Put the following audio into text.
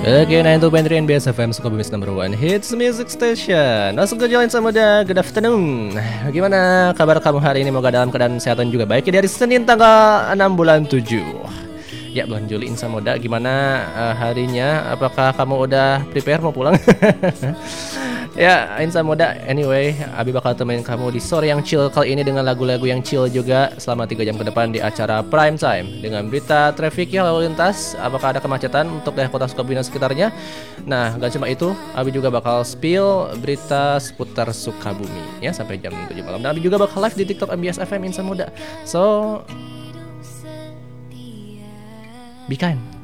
Oke, 92.3 NBS FM Sukabumi's number one hits music station. Langsung ke jalan sama udah good afternoon. Gimana kabar kamu hari ini? Moga dalam keadaan kesehatan juga baik ya, dari Senin tanggal 6 bulan 7. Ya, bulan Juli Insa Moda, gimana harinya? Apakah kamu udah prepare mau pulang? Ya, Insa Moda, anyway, Abi bakal temenin kamu di sore yang chill kali ini dengan lagu-lagu yang chill juga selama 3 jam ke depan di acara Prime Time dengan berita traffic yang lalu lintas, apakah ada kemacetan untuk daerah kota Sukabumi dan sekitarnya. Nah, gak cuma itu, Abi juga bakal spill berita seputar Sukabumi ya sampai jam 7 malam. Dan Abi juga bakal live di TikTok MBS FM Insa Moda. So, be kind.